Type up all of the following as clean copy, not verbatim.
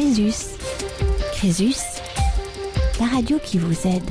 Crésus. Crésus, la radio qui vous aide.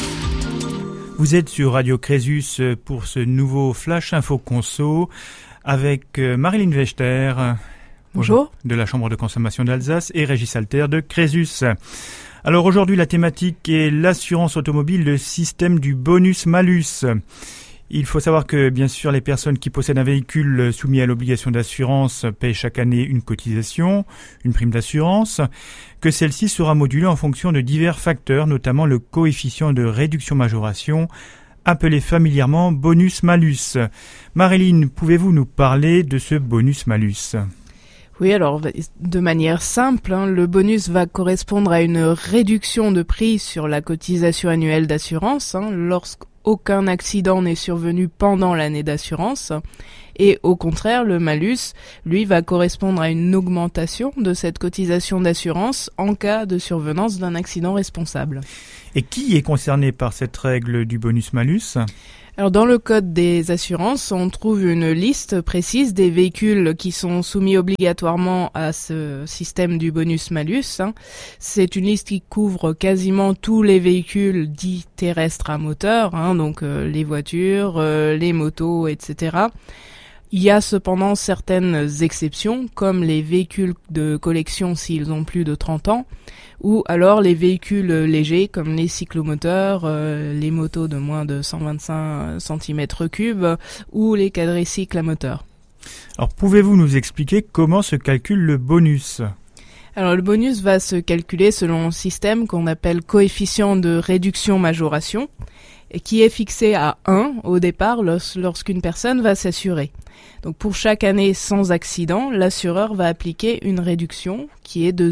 Vous êtes sur Radio Crésus pour ce nouveau Flash Info Conso avec Marilyn Wechter. Bonjour. De la Chambre de consommation d'Alsace et Régis Alter de Crésus. Alors aujourd'hui, la thématique est l'assurance automobile, le système du bonus-malus. Il faut savoir que, bien sûr, les personnes qui possèdent un véhicule soumis à l'obligation d'assurance paient chaque année une cotisation, une prime d'assurance, que celle-ci sera modulée en fonction de divers facteurs, notamment le coefficient de réduction-majoration, appelé familièrement bonus-malus. Marilyn, pouvez-vous nous parler de ce bonus-malus ? Oui, alors de manière simple, le bonus va correspondre à une réduction de prix sur la cotisation annuelle d'assurance lorsqu'aucun accident n'est survenu pendant l'année d'assurance. Et au contraire, le malus, lui, va correspondre à une augmentation de cette cotisation d'assurance en cas de survenance d'un accident responsable. Et qui est concerné par cette règle du bonus-malus ? Alors dans le code des assurances, on trouve une liste précise des véhicules qui sont soumis obligatoirement à ce système du bonus-malus. C'est une liste qui couvre quasiment tous les véhicules dits terrestres à moteur, donc les voitures, les motos, etc. Il y a cependant certaines exceptions, comme les véhicules de collection s'ils ont plus de 30 ans, ou alors les véhicules légers comme les cyclomoteurs, les motos de moins de 125 cm3 ou les quadricycles à moteur. Alors pouvez-vous nous expliquer comment se calcule le bonus ? Alors le bonus va se calculer selon un système qu'on appelle coefficient de réduction-majoration, et qui est fixé à 1 au départ lorsqu'une personne va s'assurer. Donc pour chaque année sans accident, l'assureur va appliquer une réduction qui est de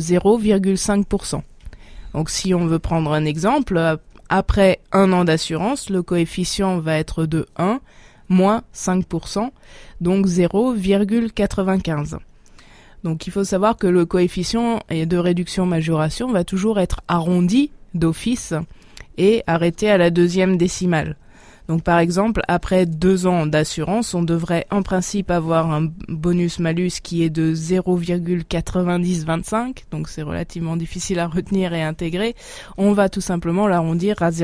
0,5%. Donc si on veut prendre un exemple, après un an d'assurance, le coefficient va être de 1 moins 5%, donc 0,95. Donc il faut savoir que le coefficient de réduction-majoration va toujours être arrondi d'office et arrêté à la deuxième décimale. Donc par exemple, après 2 ans d'assurance, on devrait en principe avoir un bonus-malus qui est de 0,9025, donc c'est relativement difficile à retenir et intégrer. On va tout simplement l'arrondir à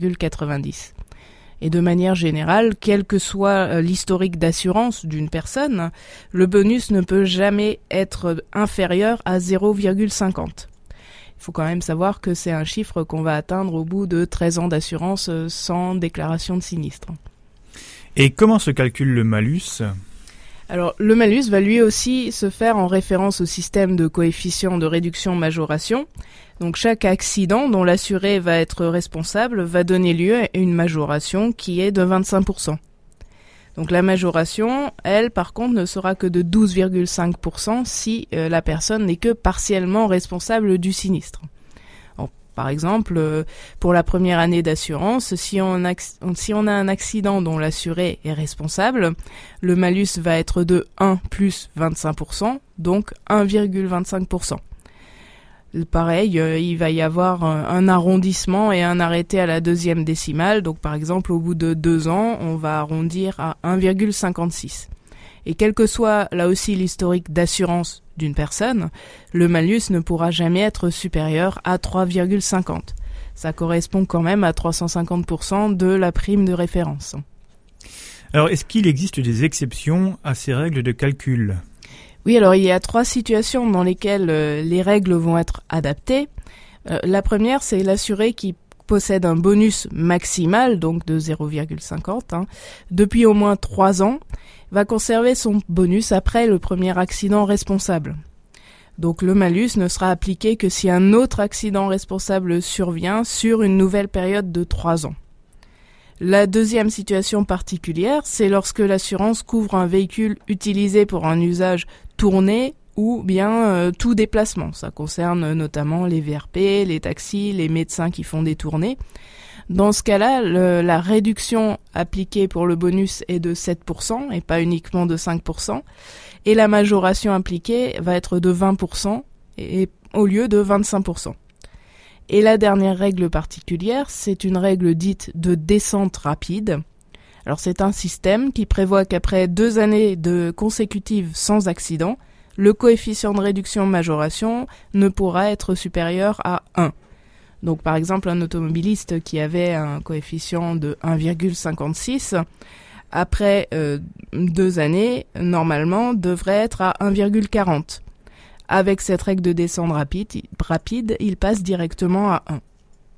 0,90. Et de manière générale, quel que soit l'historique d'assurance d'une personne, le bonus ne peut jamais être inférieur à 0,50. Il faut quand même savoir que c'est un chiffre qu'on va atteindre au bout de 13 ans d'assurance sans déclaration de sinistre. Et comment se calcule le malus ? Alors, le malus va lui aussi se faire en référence au système de coefficient de réduction-majoration. Donc, chaque accident dont l'assuré va être responsable va donner lieu à une majoration qui est de 25%. Donc la majoration, elle, par contre, ne sera que de 12,5% si la personne n'est que partiellement responsable du sinistre. Alors, par exemple, pour la première année d'assurance, si on a un accident dont l'assuré est responsable, le malus va être de 1 plus 25%, donc 1,25%. Pareil, il va y avoir un arrondissement et un arrêté à la deuxième décimale. Donc par exemple, au bout de 2 ans, on va arrondir à 1,56. Et quel que soit là aussi l'historique d'assurance d'une personne, le malus ne pourra jamais être supérieur à 3,50. Ça correspond quand même à 350% de la prime de référence. Alors est-ce qu'il existe des exceptions à ces règles de calcul ? Oui, alors il y a 3 situations dans lesquelles les règles vont être adaptées. La première, c'est l'assuré qui possède un bonus maximal, donc de 0,50, depuis au moins 3 ans, va conserver son bonus après le premier accident responsable. Donc le malus ne sera appliqué que si un autre accident responsable survient sur une nouvelle période de 3 ans. La deuxième situation particulière, c'est lorsque l'assurance couvre un véhicule utilisé pour un usage tourné ou bien tout déplacement. Ça concerne notamment les VRP, les taxis, les médecins qui font des tournées. Dans ce cas-là, la réduction appliquée pour le bonus est de 7% et pas uniquement de 5%. Et la majoration appliquée va être de 20% et au lieu de 25%. Et la dernière règle particulière, c'est une règle dite de descente rapide. Alors c'est un système qui prévoit qu'après 2 années consécutives sans accident, le coefficient de réduction-majoration ne pourra être supérieur à 1. Donc par exemple, un automobiliste qui avait un coefficient de 1,56, après 2 années, normalement, devrait être à 1,40. Avec cette règle de descente rapide, il passe directement à 1.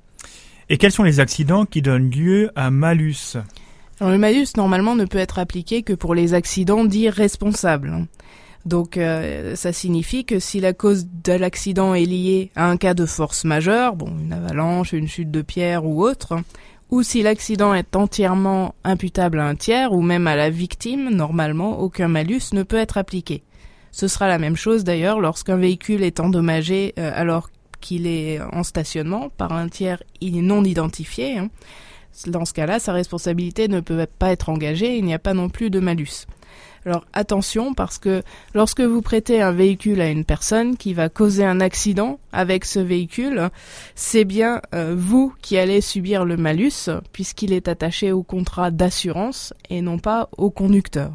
Et quels sont les accidents qui donnent lieu à malus ? Alors, le malus, normalement, ne peut être appliqué que pour les accidents dits responsables. Donc, ça signifie que si la cause de l'accident est liée à un cas de force majeure, une avalanche, une chute de pierre ou autre, ou si l'accident est entièrement imputable à un tiers ou même à la victime, normalement, aucun malus ne peut être appliqué. Ce sera la même chose d'ailleurs lorsqu'un véhicule est endommagé alors qu'il est en stationnement par un tiers non identifié. Dans ce cas-là, sa responsabilité ne peut pas être engagée, il n'y a pas non plus de malus. Alors attention, parce que lorsque vous prêtez un véhicule à une personne qui va causer un accident avec ce véhicule, c'est bien vous qui allez subir le malus, puisqu'il est attaché au contrat d'assurance et non pas au conducteur.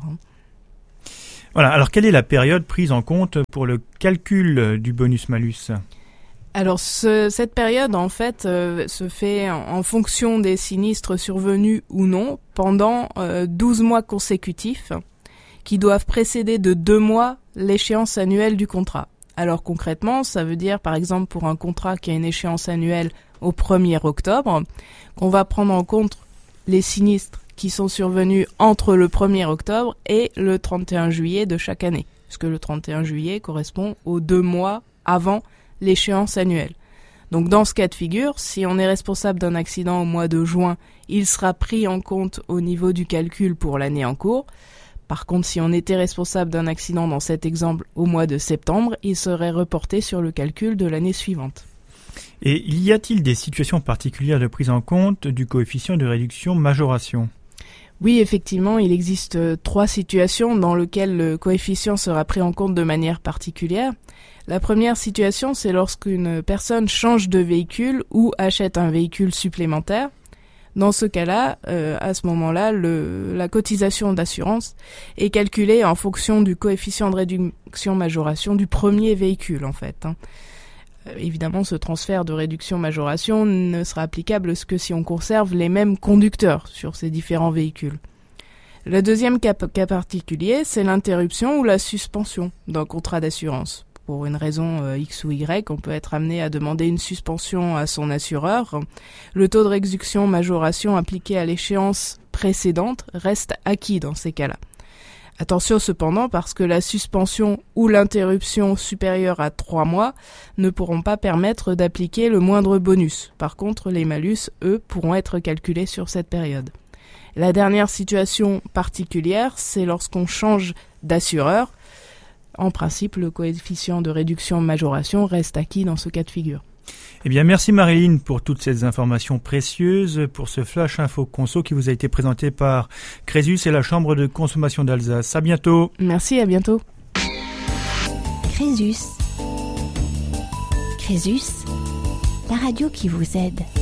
Voilà, alors quelle est la période prise en compte pour le calcul du bonus-malus ? Alors cette période en fait se fait en fonction des sinistres survenus ou non pendant 12 mois consécutifs qui doivent précéder de 2 mois l'échéance annuelle du contrat. Alors concrètement, ça veut dire par exemple pour un contrat qui a une échéance annuelle au 1er octobre, qu'on va prendre en compte les sinistres qui sont survenus entre le 1er octobre et le 31 juillet de chaque année, puisque le 31 juillet correspond aux 2 mois avant l'échéance annuelle. Donc dans ce cas de figure, si on est responsable d'un accident au mois de juin, il sera pris en compte au niveau du calcul pour l'année en cours. Par contre, si on était responsable d'un accident dans cet exemple au mois de septembre, il serait reporté sur le calcul de l'année suivante. Et y a-t-il des situations particulières de prise en compte du coefficient de réduction-majoration ? Oui, effectivement, il existe 3 situations dans lesquelles le coefficient sera pris en compte de manière particulière. La première situation, c'est lorsqu'une personne change de véhicule ou achète un véhicule supplémentaire. Dans ce cas-là, à ce moment-là, la cotisation d'assurance est calculée en fonction du coefficient de réduction-majoration du premier véhicule, en fait. Évidemment, ce transfert de réduction-majoration ne sera applicable que si on conserve les mêmes conducteurs sur ces différents véhicules. Le deuxième cas particulier, c'est l'interruption ou la suspension d'un contrat d'assurance. Pour une raison X ou Y, on peut être amené à demander une suspension à son assureur. Le taux de réduction-majoration appliqué à l'échéance précédente reste acquis dans ces cas-là. Attention cependant, parce que la suspension ou l'interruption supérieure à 3 mois ne pourront pas permettre d'appliquer le moindre bonus. Par contre, les malus, eux, pourront être calculés sur cette période. La dernière situation particulière, c'est lorsqu'on change d'assureur. En principe, le coefficient de réduction-majoration reste acquis dans ce cas de figure. Eh bien, merci Marilyn pour toutes ces informations précieuses, pour ce Flash Info Conso qui vous a été présenté par Crésus et la Chambre de consommation d'Alsace. À bientôt. Merci, à bientôt. Crésus. Crésus, la radio qui vous aide.